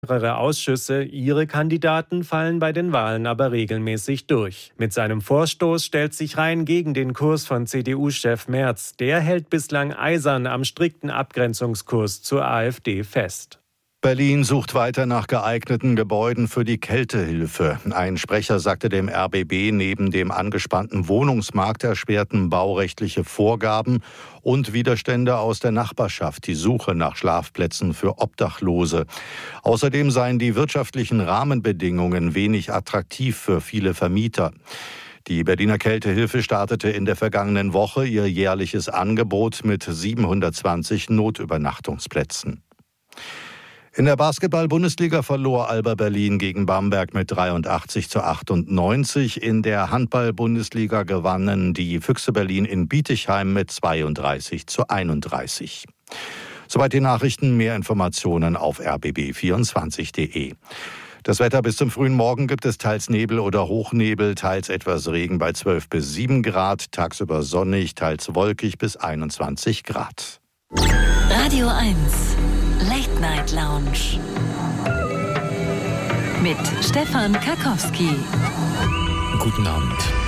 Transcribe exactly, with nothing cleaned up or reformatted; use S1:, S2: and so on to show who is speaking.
S1: mehrere Ausschüsse, ihre Kandidaten fallen bei den Wahlen aber regelmäßig durch. Mit seinem Vorstoß stellt sich Rhein gegen den Kurs von C D U-Chef Merz. Der hält bislang eisern am strikten Abgrenzungskurs zur AfD fest.
S2: Berlin sucht weiter nach geeigneten Gebäuden für die Kältehilfe. Ein Sprecher sagte dem R B B, neben dem angespannten Wohnungsmarkt erschwerten baurechtliche Vorgaben und Widerstände aus der Nachbarschaft die Suche nach Schlafplätzen für Obdachlose. Außerdem seien die wirtschaftlichen Rahmenbedingungen wenig attraktiv für viele Vermieter. Die Berliner Kältehilfe startete in der vergangenen Woche ihr jährliches Angebot mit siebenhundertzwanzig Notübernachtungsplätzen. In der Basketball-Bundesliga verlor Alba Berlin gegen Bamberg mit dreiundachtzig zu achtundneunzig. In der Handball-Bundesliga gewannen die Füchse Berlin in Bietigheim mit zweiunddreißig zu einunddreißig. Soweit die Nachrichten, mehr Informationen auf r b b vierundzwanzig punkt d e. Das Wetter: bis zum frühen Morgen gibt es teils Nebel oder Hochnebel, teils etwas Regen bei zwölf bis sieben Grad, tagsüber sonnig, teils wolkig bis einundzwanzig Grad.
S3: Radio eins Late Night Lounge mit Stefan Karkowski.
S4: Guten Abend.